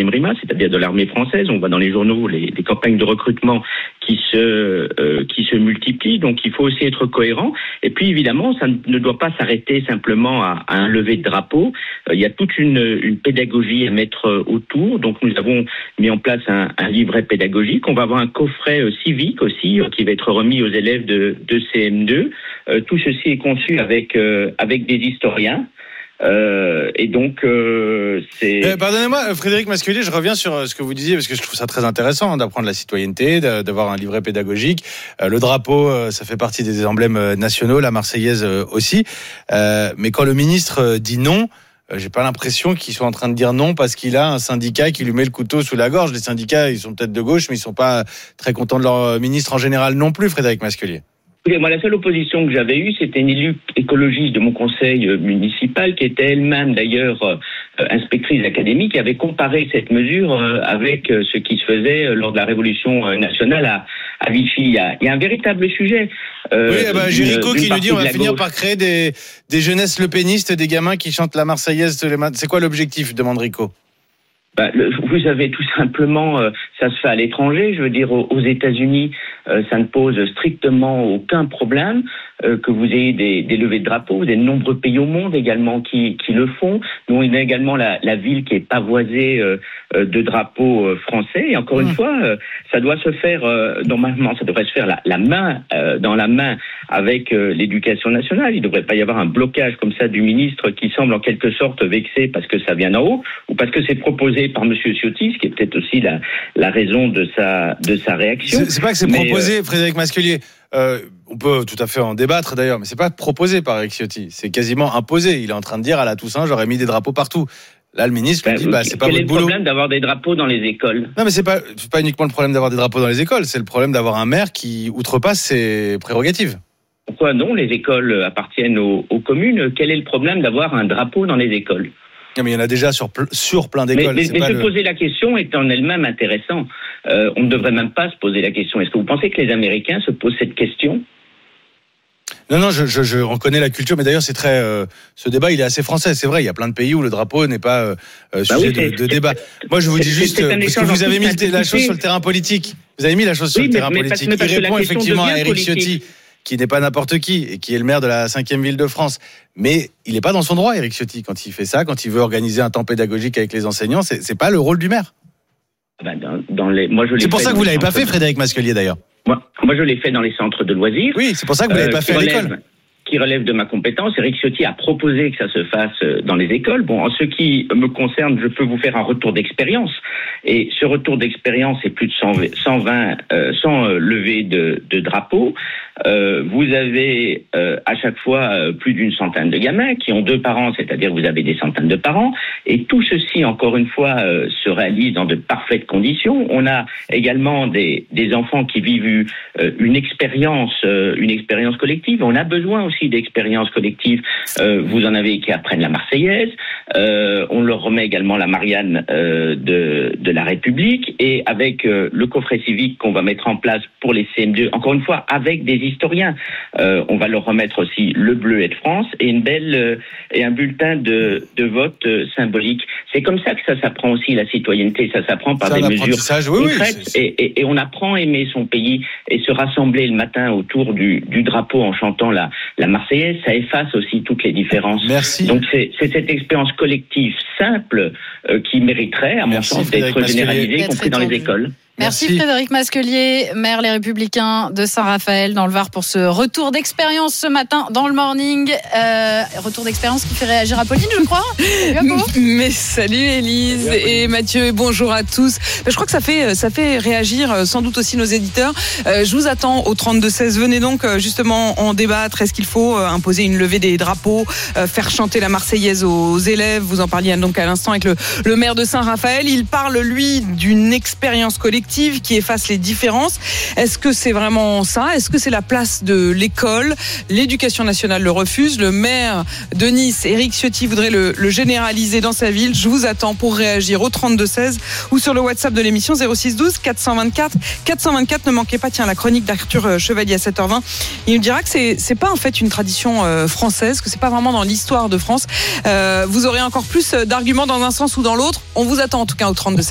RIMA, c'est-à-dire de l'armée française. On voit dans les journaux les campagnes de recrutement qui se multiplient, donc il faut aussi être cohérent. Et puis évidemment, ça ne doit pas s'arrêter simplement à un lever de drapeau. Il y a toute une pédagogie à mettre autour. Donc nous avons mis en place un livret pédagogique. On va avoir un coffret civique aussi qui va être remis aux élèves de CM2. Tout ceci est conçu avec des historiens. Et donc, c'est... Pardonnez-moi, Frédéric Masculier, je reviens sur ce que vous disiez, parce que je trouve ça très intéressant d'apprendre la citoyenneté, d'avoir un livret pédagogique. Le drapeau, ça fait partie des emblèmes nationaux, la Marseillaise aussi. Mais quand le ministre dit non, j'ai pas l'impression qu'ils sont en train de dire non parce qu'il a un syndicat qui lui met le couteau sous la gorge. Les syndicats, ils sont peut-être de gauche, mais ils sont pas très contents de leur ministre en général non plus, Frédéric Masculier. Moi, la seule opposition que j'avais eue, c'était une élue écologiste de mon conseil municipal, qui était elle-même d'ailleurs inspectrice académique, qui avait comparé cette mesure avec ce qui se faisait lors de la Révolution nationale à Vichy. Il y a un véritable sujet. Géricault qui nous dit on va finir par créer des jeunesses lepénistes, des gamins qui chantent la Marseillaise. C'est quoi l'objectif, demande Rico? Vous avez tout simplement, ça se fait à l'étranger, je veux dire aux États-Unis, ça ne pose strictement aucun problème que vous ayez des levées de drapeaux. Vous avez de nombreux pays au monde également qui le font. Nous, on a également la ville qui est pavoisée de drapeaux français. Et encore une fois, ça doit se faire, normalement, ça devrait se faire la main dans la main avec l'éducation nationale. Il ne devrait pas y avoir un blocage comme ça du ministre qui semble en quelque sorte vexé parce que ça vient d'en haut ou parce que c'est proposé par Monsieur Ciotti, ce qui est peut-être aussi la raison de sa réaction. C'est pas que c'est proposé, Frédéric Masculier. On peut tout à fait en débattre d'ailleurs, mais c'est pas proposé par Eric Ciotti. C'est quasiment imposé. Il est en train de dire à la Toussaint, j'aurais mis des drapeaux partout. Là, le ministre lui dit, c'est pas votre boulot. Quel est le problème d'avoir des drapeaux dans les écoles ? Non, mais c'est pas uniquement le problème d'avoir des drapeaux dans les écoles. C'est le problème d'avoir un maire qui outrepasse ses prérogatives. Pourquoi non ? Les écoles appartiennent aux communes. Quel est le problème d'avoir un drapeau dans les écoles ? Non, mais il y en a déjà sur plein d'écoles. Mais se poser la question est en elle-même intéressant. On ne devrait même pas se poser la question. Est-ce que vous pensez que les Américains se posent cette question ? Non, je reconnais la culture, mais d'ailleurs c'est très. Ce débat, il est assez français. C'est vrai, il y a plein de pays où le drapeau n'est pas sujet de débat. Moi, je vous dis juste parce que vous avez mis la chose sur le terrain politique. Vous avez mis la chose sur le terrain politique. Il répond effectivement à Eric Ciotti, qui n'est pas n'importe qui et qui est le maire de la 5e ville de France. Mais il n'est pas dans son droit, Eric Ciotti, quand il fait ça, quand il veut organiser un temps pédagogique avec les enseignants. C'est pas le rôle du maire. C'est pour ça que vous l'avez pas fait, Frédéric Masculier, d'ailleurs. Moi, je l'ai fait dans les centres de loisirs. Oui, c'est pour ça que vous l'avez pas fait à l'école. Qui relève de ma compétence. Eric Ciotti a proposé que ça se fasse dans les écoles. Bon, en ce qui me concerne, je peux vous faire un retour d'expérience. Et ce retour d'expérience est plus de 100 levées de drapeaux. Vous avez à chaque fois plus d'une centaine de gamins qui ont 2 parents, c'est-à-dire vous avez des centaines de parents. Et tout ceci, encore une fois, se réalise dans de parfaites conditions. On a également des enfants qui vivent une expérience collective. On a besoin aussi d'expériences collectives. Vous en avez qui apprennent la Marseillaise. On leur remet également la Marianne de la République. Et avec le coffret civique qu'on va mettre en place pour les CM2, encore une fois, avec des historiens, on va leur remettre aussi le bleu et de France et et un bulletin de vote symbolique. C'est comme ça que ça s'apprend aussi la citoyenneté. Ça s'apprend par des mesures concrètes. Et on apprend à aimer son pays et se rassembler le matin autour du drapeau en chantant la Marseillaise. Ça efface aussi toutes les différences. Merci. Donc c'est cette expérience collective simple qui mériterait, à mon sens, d'être généralisée, y compris dans les écoles. Merci Frédéric Masculier, maire Les Républicains de Saint-Raphaël dans le Var pour ce retour d'expérience ce matin dans le morning. Retour d'expérience qui fait réagir Apolline, je crois. Mais salut Élise et Mathieu et bonjour à tous. Je crois que ça fait réagir sans doute aussi nos éditeurs. Je vous attends au 32-16. Venez donc justement en débattre. Est-ce qu'il faut imposer une levée des drapeaux, faire chanter la Marseillaise aux élèves? Vous en parliez donc à l'instant avec le maire de Saint-Raphaël. Il parle lui d'une expérience collective qui efface les différences. Est-ce que c'est vraiment ça ? Est-ce que c'est la place de l'école ? L'éducation nationale le refuse. Le maire de Nice, Eric Ciotti, voudrait le généraliser dans sa ville. Je vous attends pour réagir au 32-16 ou sur le WhatsApp de l'émission 06 424 424. Ne manquez pas, la chronique d'Arthur Chevalier à 7h20. Il nous dira que c'est pas en fait une tradition française, que c'est pas vraiment dans l'histoire de France. Vous aurez encore plus d'arguments dans un sens ou dans l'autre. On vous attend en tout cas au 32-16.